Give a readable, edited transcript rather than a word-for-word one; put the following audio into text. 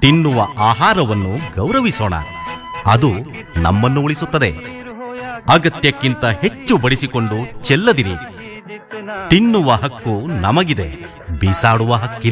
ತಿನ್ನುವ ಆಹಾರವನ್ನು ಗೌರವಿಸೋಣ, ಅದು ನಮ್ಮನ್ನು ಉಳಿಸುತ್ತದೆ. ಅಗತ್ಯಕ್ಕಿಂತ ಹೆಚ್ಚು ಬಡಿಸಿಕೊಂಡು ಚೆಲ್ಲದಿರಿ. ತಿನ್ನುವ ಹಕ್ಕು ನಮಗಿದೆ, ಬೀಸಾಡುವ ಹಕ್ಕಿಲ್ಲ.